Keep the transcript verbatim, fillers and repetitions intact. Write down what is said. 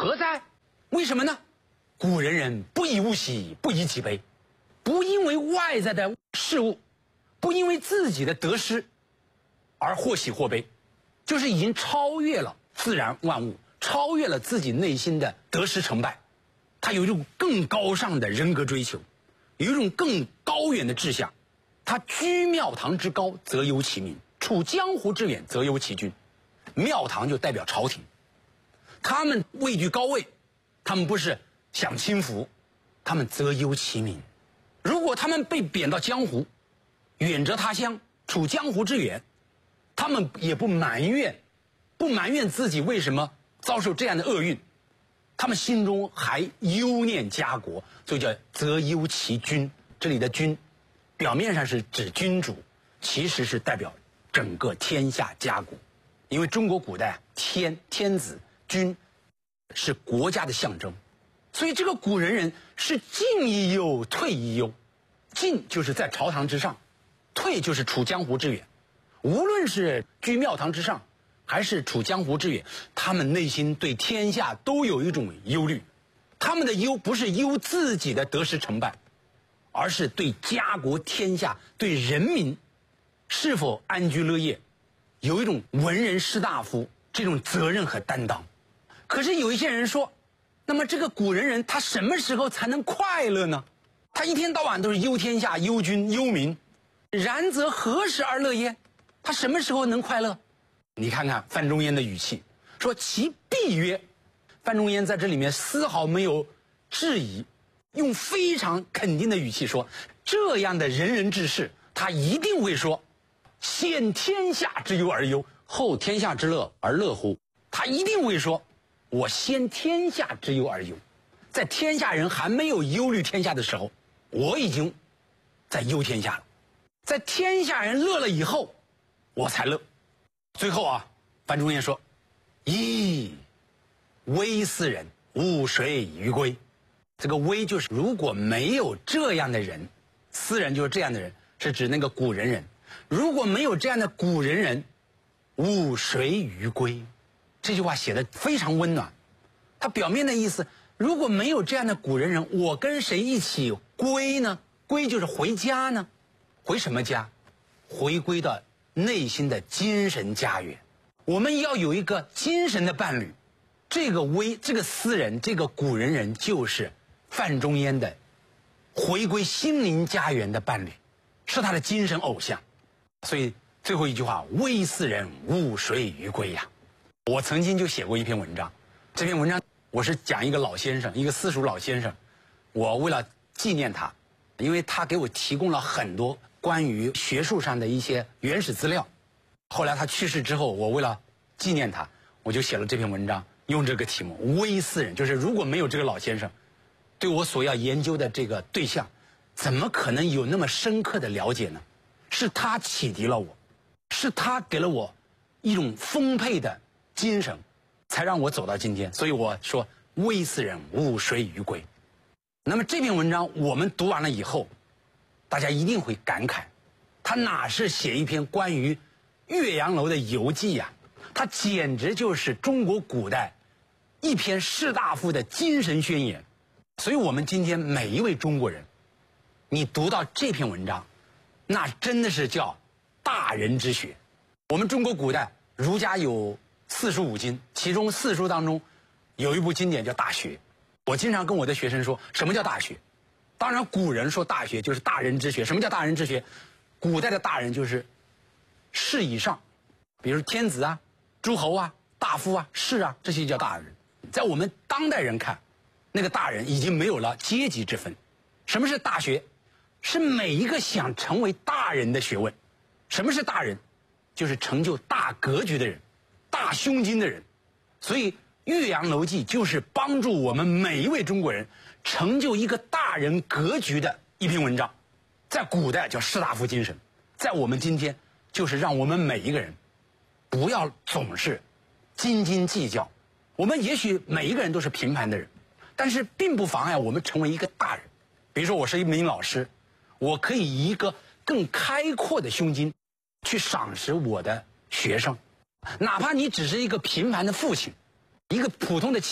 何哉？为什么呢？古人人不以物喜，不以己悲，不因为外在的事物，不因为自己的得失而或喜或悲，就是已经超越了自然万物，超越了自己内心的得失成败。他有一种更高尚的人格追求，有一种更高远的志向。他居庙堂之高，则忧其民；处江湖之远，则忧其君。庙堂就代表朝廷，他们位居高位，他们不是享清福，他们则忧其民。如果他们被贬到江湖，远谪他乡，处江湖之远，他们也不埋怨，不埋怨自己为什么遭受这样的厄运，他们心中还忧念家国，所以叫则忧其君。这里的君表面上是指君主，其实是代表整个天下家国。因为中国古代天天子君是国家的象征，所以这个古人人是进亦忧，退亦忧。进就是在朝堂之上，退就是处江湖之远。无论是居庙堂之上，还是处江湖之远，他们内心对天下都有一种忧虑。他们的忧不是忧自己的得失成败，而是对家国天下、对人民是否安居乐业，有一种文人士大夫这种责任和担当。可是有一些人说，那么这个古人人他什么时候才能快乐呢？他一天到晚都是忧天下、忧君、忧民，然则何时而乐焉？他什么时候能快乐？你看看范仲淹的语气，说其必曰。范仲淹在这里面丝毫没有质疑，用非常肯定的语气说，这样的仁人志士，他一定会说，先天下之忧而忧，后天下之乐而乐乎。他一定会说，我先天下之忧而忧，在天下人还没有忧虑天下的时候，我已经在忧天下了。在天下人乐了以后，我才乐。最后啊，范仲淹说，噫，危斯人，吾谁与归？这个危就是如果没有这样的人，斯人就是这样的人，是指那个古人人。如果没有这样的古人人，吾谁与归？这句话写得非常温暖。它表面的意思，如果没有这样的古人人，我跟谁一起归呢？归就是回家呢？回什么家？回归到内心的精神家园。我们要有一个精神的伴侣。这个微这个斯人，这个古人人，就是范仲淹的回归心灵家园的伴侣，是他的精神偶像。所以最后一句话，危斯人，吾谁与归呀？我曾经就写过一篇文章，这篇文章我是讲一个老先生，一个私塾老先生。我为了纪念他，因为他给我提供了很多关于学术上的一些原始资料。后来他去世之后，我为了纪念他，我就写了这篇文章，用这个题目，危斯人，就是如果没有这个老先生，对我所要研究的这个对象，怎么可能有那么深刻的了解呢？是他启迪了我，是他给了我一种丰沛的精神，才让我走到今天。所以我说，危斯人，吾谁与归？那么这篇文章我们读完了以后，大家一定会感慨，他哪是写一篇关于岳阳楼的游记呀、啊？他简直就是中国古代一篇士大夫的精神宣言。所以我们今天每一位中国人，你读到这篇文章，那真的是叫大人之学。我们中国古代儒家有四书五经，其中四书当中有一部经典叫《大学》。我经常跟我的学生说，什么叫大学？当然古人说大学就是大人之学。什么叫大人之学？古代的大人就是士以上，比如天子啊、诸侯啊、大夫啊、士啊，这些叫大人。在我们当代人看，那个大人已经没有了阶级之分。什么是大学？是每一个想成为大人的学问。什么是大人？就是成就大格局的人，大胸襟的人。所以《岳阳楼记》就是帮助我们每一位中国人成就一个大人格局的一篇文章。在古代叫士大夫精神，在我们今天就是让我们每一个人不要总是斤斤计较。我们也许每一个人都是平凡的人，但是并不妨碍我们成为一个大人。比如说我是一名老师，我可以以一个更开阔的胸襟去赏识我的学生，哪怕你只是一个平凡的父亲，一个普通的